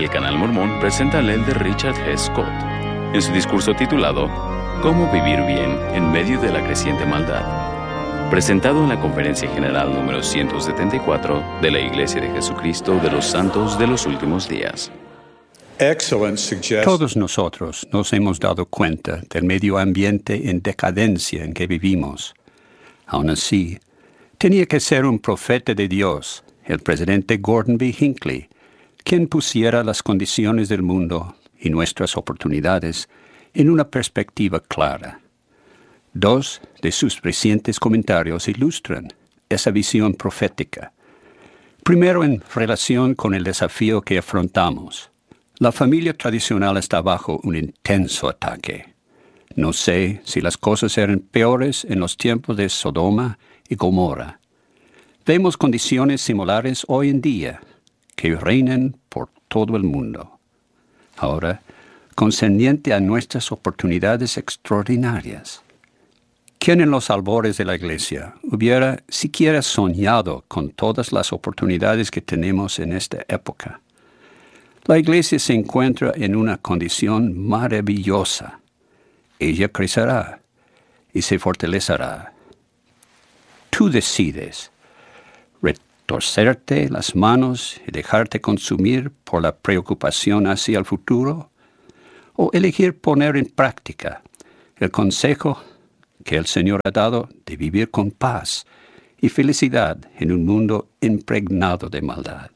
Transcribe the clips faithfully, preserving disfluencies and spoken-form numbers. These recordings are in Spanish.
El Canal Mormón presenta al elder Richard Hess Scott en su discurso titulado Cómo vivir bien en medio de la creciente maldad, presentado en la Conferencia General número ciento setenta y cuatro de la Iglesia de Jesucristo de los Santos de los Últimos Días. Todos nosotros nos hemos dado cuenta del medio ambiente en decadencia en que vivimos. Aún así, tenía que ser un profeta de Dios, el presidente Gordon B. Hinckley, quien pusiera las condiciones del mundo y nuestras oportunidades en una perspectiva clara. Dos de sus recientes comentarios ilustran esa visión profética. Primero, en relación con el desafío que afrontamos. La familia tradicional está bajo un intenso ataque. No sé si las cosas eran peores en los tiempos de Sodoma y Gomorra. Vemos condiciones similares hoy en día que reinan por todo el mundo. Ahora, concerniente a nuestras oportunidades extraordinarias. ¿Quién en los albores de la Iglesia hubiera siquiera soñado con todas las oportunidades que tenemos en esta época? La Iglesia se encuentra en una condición maravillosa. Ella crecerá y se fortalecerá. Tú decides retorcerte las manos y dejarte consumir por la preocupación hacia el futuro, o elegir poner en práctica el consejo que el Señor ha dado de vivir con paz y felicidad en un mundo impregnado de maldad.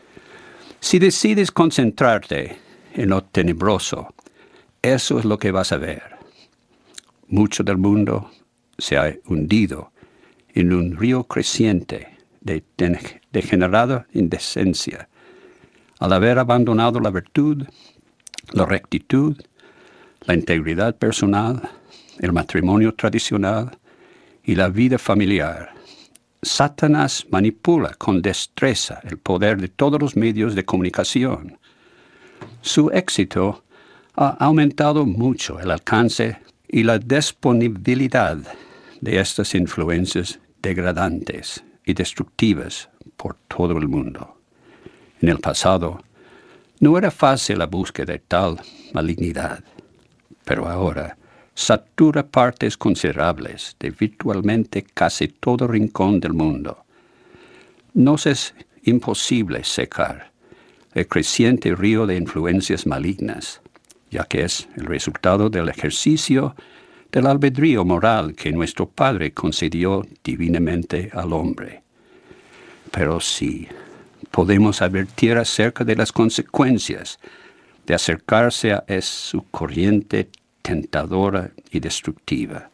Si decides concentrarte en lo tenebroso, eso es lo que vas a ver. Mucho del mundo se ha hundido en un río creciente de degenerada indecencia, al haber abandonado la virtud, la rectitud, la integridad personal, el matrimonio tradicional y la vida familiar. Satanás manipula con destreza el poder de todos los medios de comunicación. Su éxito ha aumentado mucho el alcance y la disponibilidad de estas influencias degradantes y destructivas por todo el mundo. En el pasado, no era fácil la búsqueda de tal malignidad, pero ahora satura partes considerables de virtualmente casi todo rincón del mundo. Nos es imposible secar el creciente río de influencias malignas, ya que es el resultado del ejercicio del albedrío moral que nuestro Padre concedió divinamente al hombre. Pero sí, podemos advertir acerca de las consecuencias de acercarse a su corriente tentadora y destructiva.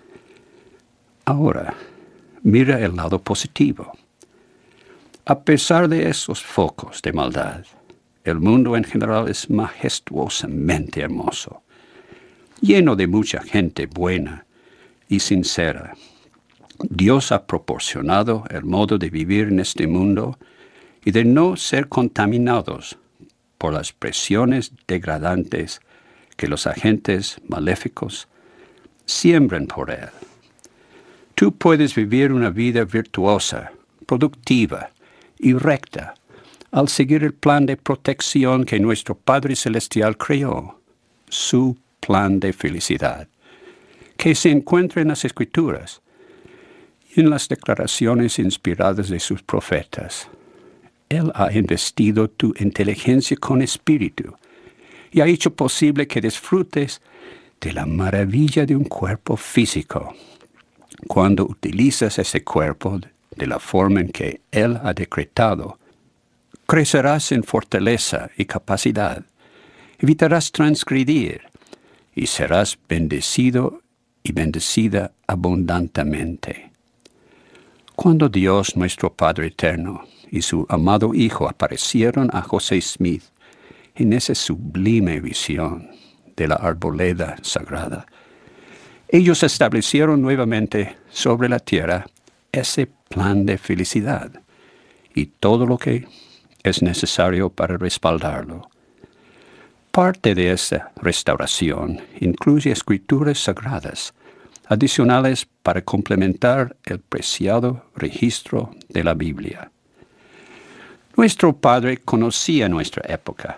Ahora, mira el lado positivo. A pesar de esos focos de maldad, el mundo en general es majestuosamente hermoso, lleno de mucha gente buena y sincera. Dios ha proporcionado el modo de vivir en este mundo y de no ser contaminados por las presiones degradantes que los agentes maléficos siembran por él. Tú puedes vivir una vida virtuosa, productiva y recta al seguir el plan de protección que nuestro Padre Celestial creó, su plan de felicidad, que se encuentra en las Escrituras y en las declaraciones inspiradas de sus profetas. Él ha investido tu inteligencia con espíritu y ha hecho posible que disfrutes de la maravilla de un cuerpo físico. Cuando utilizas ese cuerpo de la forma en que Él ha decretado, crecerás en fortaleza y capacidad, evitarás transgredir y serás bendecido y bendecida abundantemente. Cuando Dios, nuestro Padre Eterno, y su amado Hijo aparecieron a José Smith en esa sublime visión de la arboleda sagrada, ellos establecieron nuevamente sobre la tierra ese plan de felicidad y todo lo que es necesario para respaldarlo. Parte de esa restauración incluye escrituras sagradas adicionales para complementar el preciado registro de la Biblia. Nuestro Padre conocía nuestra época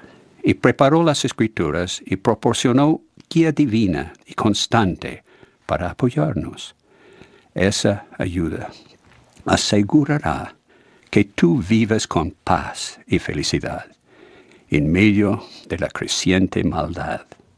y preparó las Escrituras y proporcionó guía divina y constante para apoyarnos. Esa ayuda asegurará que tú vivas con paz y felicidad en medio de la creciente maldad.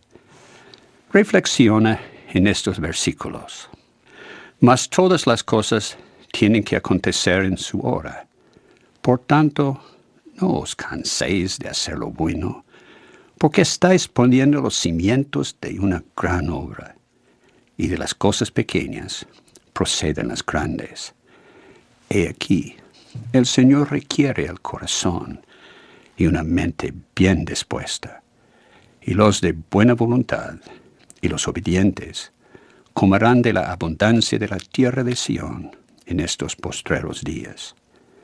Reflexiona en estos versículos. Mas todas las cosas tienen que acontecer en su hora. Por tanto, no os canséis de hacer lo bueno, porque estáis poniendo los cimientos de una gran obra, y de las cosas pequeñas proceden las grandes. He aquí, el Señor requiere el corazón y una mente bien dispuesta, y los de buena voluntad y los obedientes comerán de la abundancia de la tierra de Sión en estos postreros días.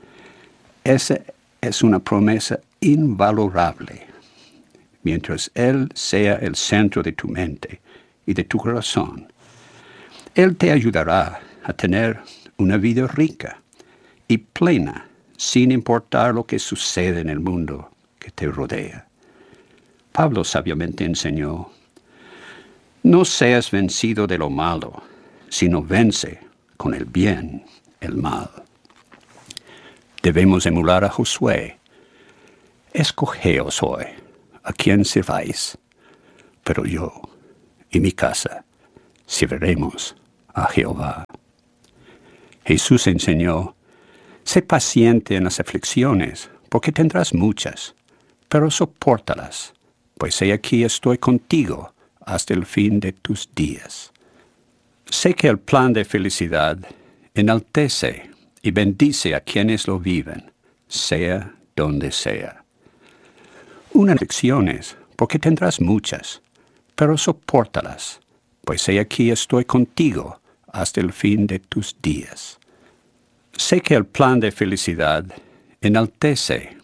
Esa es una promesa invalorable. Mientras Él sea el centro de tu mente y de tu corazón, Él te ayudará a tener una vida rica y plena, sin importar lo que sucede en el mundo que te rodea. Pablo sabiamente enseñó: no seas vencido de lo malo, sino vence con el bien el mal. Debemos emular a Josué. Escogeos hoy a quien sirváis, pero yo y mi casa serviremos a Jehová. Jesús enseñó: sé paciente en las aflicciones, porque tendrás muchas, pero sopórtalas, pues he aquí estoy contigo hasta el fin de tus días. Sé que el plan de felicidad enaltece y bendice a quienes lo viven, sea donde sea. Unas aflicciones, porque tendrás muchas, pero sopórtalas, pues he aquí estoy contigo hasta el fin de tus días. Sé que el plan de felicidad enaltece